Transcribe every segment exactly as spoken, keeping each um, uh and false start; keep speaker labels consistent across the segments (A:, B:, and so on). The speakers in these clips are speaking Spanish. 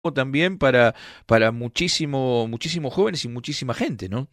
A: también para, para muchísimo, muchísimos jóvenes y muchísima gente, ¿no?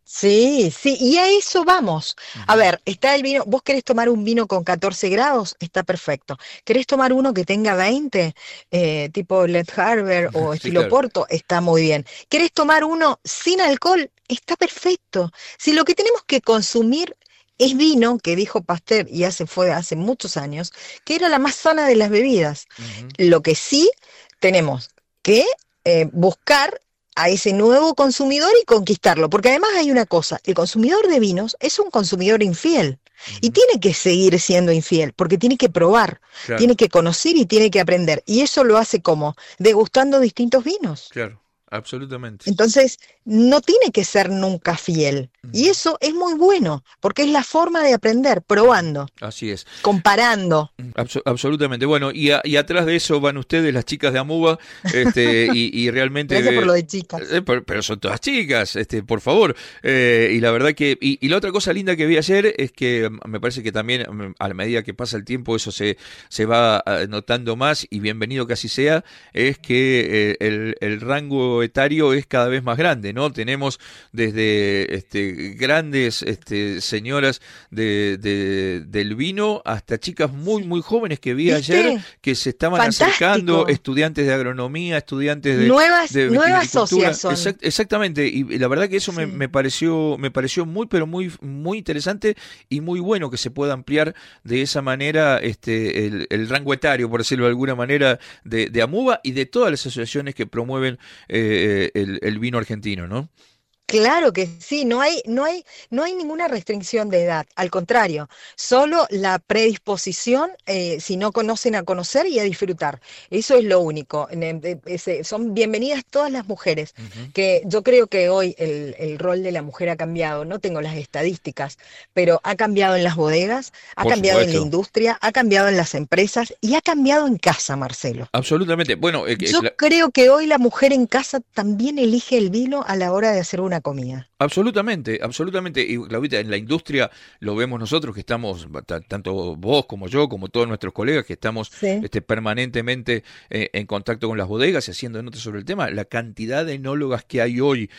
B: Sí, sí, y a eso vamos. A
A: Ujú.
B: ver, está el vino, vos querés tomar un vino con catorce grados, está perfecto. ¿Querés tomar uno que tenga veinte, eh, tipo Led Harbor o
A: Sí,
B: estilo
A: claro.
B: Porto? Está muy bien. ¿Querés tomar uno sin alcohol? Está perfecto. Si lo que tenemos que consumir es vino, que dijo Pasteur, y hace, fue hace muchos años, que era la más sana de las bebidas.
A: Ujú.
B: Lo que sí tenemos que eh, buscar a ese nuevo consumidor y conquistarlo, porque además hay una cosa, el consumidor de vinos es un consumidor infiel y
A: Ujú.
B: tiene que seguir siendo infiel, porque tiene que probar,
A: Claro,
B: tiene que conocer y tiene que aprender, y eso lo hace como degustando distintos vinos.
A: claro, absolutamente.
B: Entonces, no tiene que ser nunca fiel. Y
A: Ujú.
B: eso es muy bueno, porque es la forma de aprender,
A: Ujú.
B: probando,
A: Así es.
B: comparando.
A: Abso- absolutamente. Bueno, y, a- y atrás de eso van ustedes, las chicas de Amuba, este, y, y
B: Gracias por
A: realmente,
B: lo
A: eh,
B: de chicas.
A: eh, pero, pero son todas chicas, este, por favor. Eh, y la verdad que, y, y la otra cosa linda que vi ayer es que mm, me parece que también mm, a la medida que pasa el tiempo eso se, se va ah, notando más, y bienvenido que así sea, es que eh, el, el rango etario es cada vez más grande, ¿no? Tenemos desde este, grandes este, señoras de, de- del vino hasta chicas muy,
B: Sí.
A: muy jóvenes que vi ayer
B: ¿Viste?
A: que se estaban acercando,
B: Fantástico.
A: estudiantes de agronomía, estudiantes de,
B: Nuevas,
A: de
B: nuevas socias
A: vitivinicultura.
B: son.
A: Exact- exactamente, y y la verdad que eso me,
B: Sí.
A: me pareció, me pareció muy, pero muy, muy interesante y muy bueno que se pueda ampliar de esa manera este, el, el rango etario, por decirlo de alguna manera, de, de Amuba y de todas las asociaciones que promueven eh, el, el vino argentino, ¿no?
B: Claro que sí, no hay, no hay, no hay ninguna restricción de edad, al contrario, solo la predisposición, eh, si no conocen a conocer y a disfrutar. Eso es lo único. Ne- de- ese- son bienvenidas todas las mujeres,
A: Ujú.
B: que yo creo que hoy el, el rol de la mujer ha cambiado, no tengo las estadísticas, pero ha cambiado en las bodegas, ha
A: Por
B: cambiado en la
A: supuesto.
B: industria, ha cambiado en las empresas y ha cambiado en casa, Marcelo.
A: Absolutamente. Bueno, eh,
B: Yo
A: eh,
B: creo que hoy la mujer en casa también elige el vino a la hora de hacer una comida.
A: absolutamente, absolutamente. Y Claudita, en la industria lo vemos nosotros que estamos, ta- tanto vos como yo, como todos nuestros colegas, que estamos
B: Sí.
A: este, permanentemente eh, en contacto con las bodegas y haciendo notas sobre el tema. La cantidad de enólogas que hay hoy,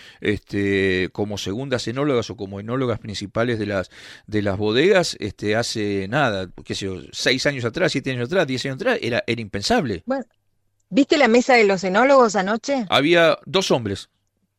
A: este, como segundas enólogas o como enólogas principales de las de las bodegas, este, hace nada, qué sé yo, seis años atrás, siete años atrás, diez años atrás, era, era impensable.
B: Bueno, ¿viste la mesa de los enólogos anoche?
A: Había dos hombres.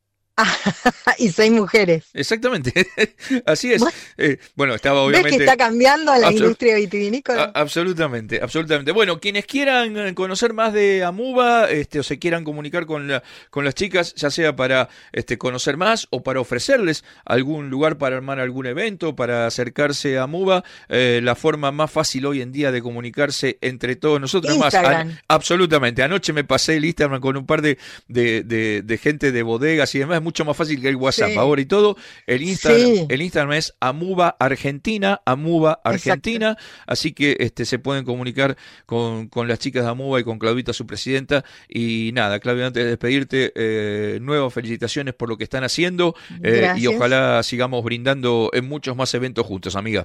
B: Y seis mujeres.
A: Exactamente, así es.
B: ¿Vos
A: Eh, bueno, estaba
B: ves que
A: obviamente.
B: está cambiando la
A: Absol-
B: industria
A: a-
B: vitivinícola?
A: absolutamente, absolutamente. Bueno, quienes quieran eh, conocer más de Amuba, este, o se quieran comunicar con la, con las chicas, ya sea para este, conocer más o para ofrecerles algún lugar para armar algún evento, para acercarse a Amuba, eh, la forma más fácil hoy en día de comunicarse entre todos nosotros. Es más, an-
B: Instagram.
A: absolutamente. Anoche me pasé el Instagram con un par de, de, de, de gente de bodegas y demás. Es mucho más fácil que el WhatsApp.
B: Sí,
A: Ahora y todo, el Instagram,
B: sí,
A: el Instagram es Amuba Argentina, Amuba
B: exacto.
A: Argentina. Así que este, se pueden comunicar con, con las chicas de Amuba y con Claudita, su presidenta. Y nada, Claudia, antes de despedirte, eh, nuevas felicitaciones por lo que están haciendo eh, y
B: Gracias.
A: ojalá sigamos brindando en muchos más eventos juntos, amiga.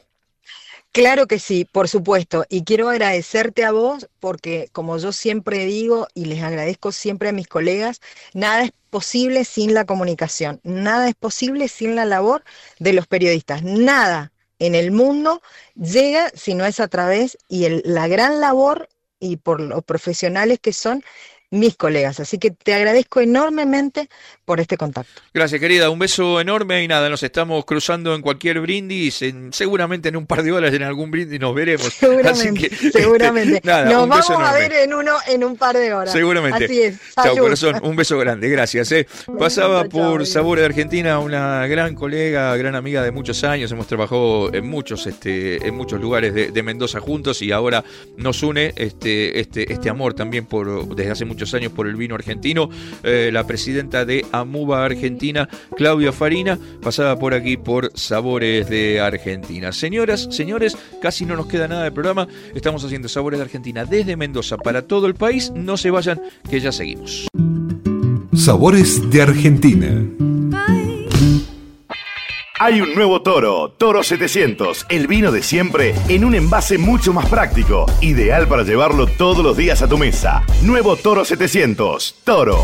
B: Claro que sí, por supuesto. Y quiero agradecerte a vos porque, como yo siempre digo y les agradezco siempre a mis colegas, nada es posible sin la comunicación, nada es posible sin la labor de los periodistas, nada en el mundo llega si no es a través y el- la gran labor y por los profesionales que son mis colegas. Así que te agradezco enormemente por este contacto.
A: Gracias, querida. Un beso enorme y nada, nos estamos cruzando en cualquier brindis, en- seguramente en un par de horas en algún brindis nos veremos. Así
B: Seguramente,
A: que, este,
B: seguramente.
A: nada,
B: Nos
A: un beso
B: vamos a ver
A: enorme.
B: en uno, en un par de horas.
A: Seguramente.
B: Así es.
A: Chao,
B: Salud.
A: corazón. Un beso grande. Gracias. Eh. Pasaba
B: Chao, chao.
A: por Sabores de Argentina, una gran colega, gran amiga de muchos años. Hemos trabajado en muchos, este, en muchos lugares de, de Mendoza juntos y ahora nos une este, este, este amor también por, desde hace muchos años por el vino argentino. Eh, la presidenta de Amuba Argentina, Claudia Farina, pasaba por aquí por Sabores de Argentina. Señoras, señores, casi no nos queda nada de programa. Estamos haciendo Sabores de Argentina desde Mendoza para todo el país. No se vayan, que ya seguimos.
C: Sabores de Argentina. Hay un nuevo Toro, Toro setecientos, el vino de siempre en un envase mucho más práctico, ideal para llevarlo todos los días a tu mesa. Nuevo Toro setecientos, Toro.